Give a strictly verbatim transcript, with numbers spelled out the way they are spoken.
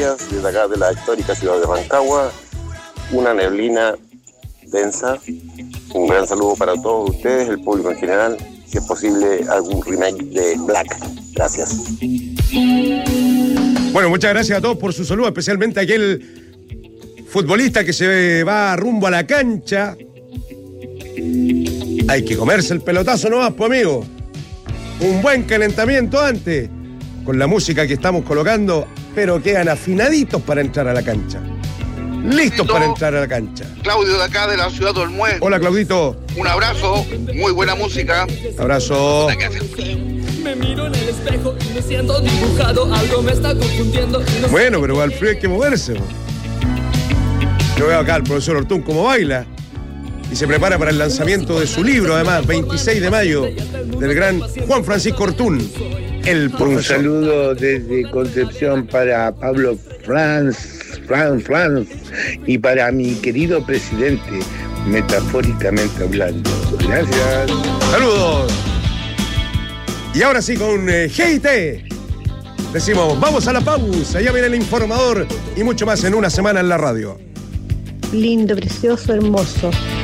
días desde acá de la histórica ciudad de Rancagua. Una neblina densa. Un gran saludo para todos ustedes, el público en general. Si es posible, algún remake de Black. Gracias. Bueno, muchas gracias a todos por su saludo, especialmente a aquel futbolista que se va rumbo a la cancha. Hay que comerse el pelotazo nomás, pues, amigo. Un buen calentamiento antes, con la música que estamos colocando, pero quedan afinaditos para entrar a la cancha. Listos para entrar a la cancha. Claudio de acá de la ciudad de Olmué. Hola, Claudito. Un abrazo, muy buena música. Abrazo. Me miro en el espejo y me siento dibujado. Algo me está confundiendo. No bueno, pero al frío hay que moverse. Yo veo acá al profesor Ortún cómo baila y se prepara para el lanzamiento de su libro, además, veintiséis de mayo, del gran Juan Francisco Ortún, el profesor. Un saludo desde Concepción para Pablo Franz, Franz, Franz, y para mi querido presidente, metafóricamente hablando. Gracias. Saludos. Y ahora sí, con eh, G I T, decimos, vamos a la pausa, ya viene el informador y mucho más en una semana en la radio. Lindo, precioso, hermoso.